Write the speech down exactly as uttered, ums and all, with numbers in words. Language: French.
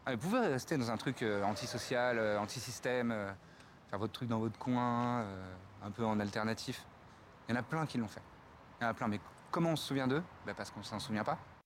Ah, vous pouvez rester dans un truc euh, antisocial, euh, anti-système, euh, faire votre truc dans votre coin, euh, un peu en alternatif. Il y en a plein qui l'ont fait. Il y en a plein, mais comment on se souvient d'eux? Bah, parce qu'on s'en souvient pas.